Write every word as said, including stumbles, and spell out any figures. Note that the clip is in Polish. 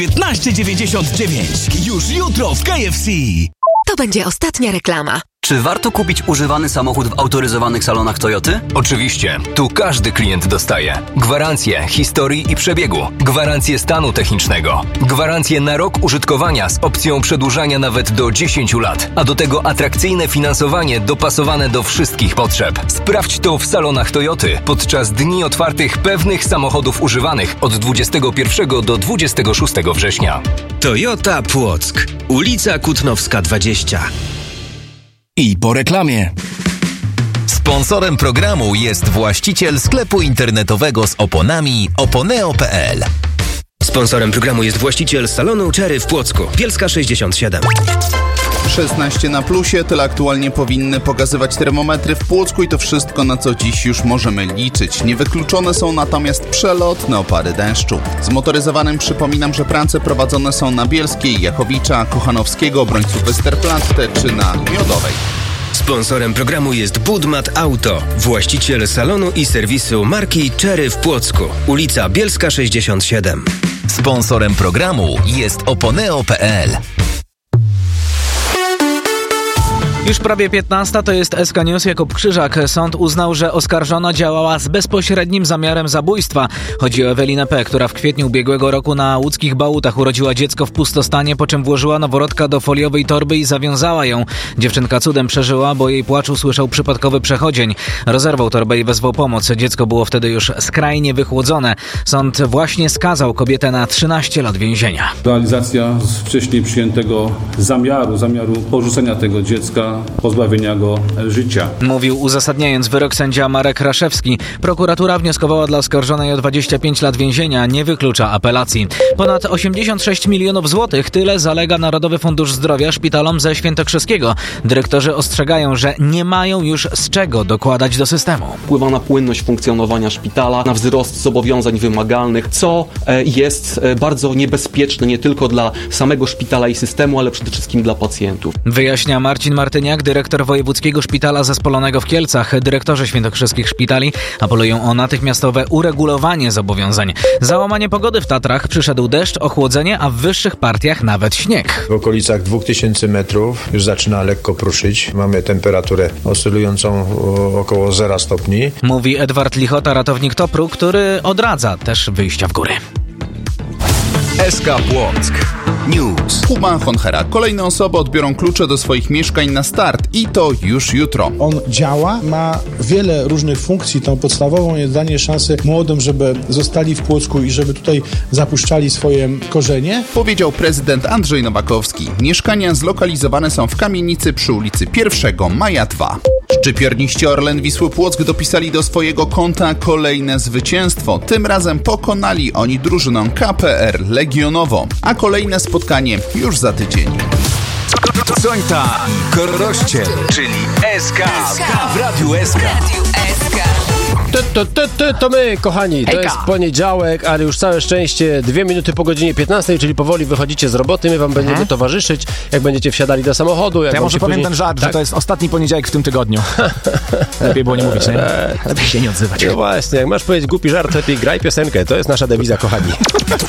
piętnaście dziewięćdziesiąt dziewięć. Już jutro w K F C. To będzie ostatnia reklama. Czy warto kupić używany samochód w autoryzowanych salonach Toyoty? Oczywiście. Tu każdy klient dostaje gwarancję historii i przebiegu, gwarancję stanu technicznego, gwarancję na rok użytkowania z opcją przedłużania nawet do dziesięć lat, a do tego atrakcyjne finansowanie dopasowane do wszystkich potrzeb. Sprawdź to w salonach Toyoty podczas dni otwartych pewnych samochodów używanych od dwudziestego pierwszego do dwudziestego szóstego września. Toyota Płock, ulica Kutnowska dwadzieścia. I po reklamie. Sponsorem programu jest właściciel sklepu internetowego z oponami oponeo kropka p l. Sponsorem programu jest właściciel salonu Cherry w Płocku, Bielska sześćdziesiąt siedem. szesnaście na plusie, tyle aktualnie powinny pokazywać termometry w Płocku i to wszystko, na co dziś już możemy liczyć. Niewykluczone są natomiast przelotne opady deszczu. Zmotoryzowanym przypominam, że prace prowadzone są na Bielskiej, Jachowicza, Kochanowskiego, Obrońców Westerplatte czy na Miodowej. Sponsorem programu jest Budmat Auto, właściciel salonu i serwisu marki Cherry w Płocku, ulica Bielska sześćdziesiąt siedem. Sponsorem programu jest oponeo kropka p l. Już prawie piętnasta, to jest S K News. Jakub Krzyżak. Sąd uznał, że oskarżona działała z bezpośrednim zamiarem zabójstwa. Chodzi o Ewelinę P., która w kwietniu ubiegłego roku na łódzkich Bałutach urodziła dziecko w pustostanie, po czym włożyła noworodka do foliowej torby i zawiązała ją. Dziewczynka cudem przeżyła, bo jej płacz usłyszał przypadkowy przechodzień. Rozerwał torbę i wezwał pomoc. Dziecko było wtedy już skrajnie wychłodzone. Sąd właśnie skazał kobietę na trzynaście lat więzienia. Realizacja z wcześniej przyjętego zamiaru, zamiaru porzucenia tego dziecka, pozbawienia go życia. Mówił uzasadniając wyrok sędzia Marek Raszewski. Prokuratura wnioskowała dla oskarżonej o dwadzieścia pięć lat więzienia, nie wyklucza apelacji. Ponad osiemdziesiąt sześć milionów złotych, tyle zalega Narodowy Fundusz Zdrowia szpitalom ze Świętokrzyskiego. Dyrektorzy ostrzegają, że nie mają już z czego dokładać do systemu. Wpływa na płynność funkcjonowania szpitala, na wzrost zobowiązań wymagalnych, co jest bardzo niebezpieczne nie tylko dla samego szpitala i systemu, ale przede wszystkim dla pacjentów. Wyjaśnia Marcin Martyniak, dyrektor Wojewódzkiego Szpitala Zespolonego w Kielcach. Dyrektorzy świętokrzyskich szpitali apelują o natychmiastowe uregulowanie zobowiązań. Załamanie pogody w Tatrach, przyszedł deszcz, ochłodzenie, a w wyższych partiach nawet śnieg. W okolicach dwóch tysięcy metrów już zaczyna lekko pruszyć. Mamy temperaturę oscylującą około zera stopni. Mówi Edward Lichota, ratownik Topru, który odradza też wyjścia w góry. S K Płock News. Kuba Honchera. Kolejne osoby odbiorą klucze do swoich mieszkań na start i to już jutro. On działa, ma wiele różnych funkcji. Tą podstawową jest danie szansy młodym, żeby zostali w Płocku i żeby tutaj zapuszczali swoje korzenie. Powiedział prezydent Andrzej Nowakowski. Mieszkania zlokalizowane są w kamienicy przy ulicy pierwszego maja dwa. Szczypiorniści Orlen Wisły Płock dopisali do swojego konta kolejne zwycięstwo. Tym razem pokonali oni drużynę K P R Legionowo, a kolejne spotkanie już za tydzień. Sońta Korościel, czyli S K w Radiu S K. To, to, to, to, to my, kochani, to Hejka. jest poniedziałek, ale już całe szczęście dwie minuty po godzinie piętnastej, czyli powoli wychodzicie z roboty, my wam będziemy Mhm. towarzyszyć, jak będziecie wsiadali do samochodu. Jak To ja wam może się powiem później... ten żart, tak? że to jest ostatni poniedziałek w tym tygodniu. Lepiej było nie mówić, nie? Lepiej się nie odzywać. No właśnie, jak masz powiedzieć głupi żart, lepiej graj piosenkę, to jest nasza dewiza, kochani.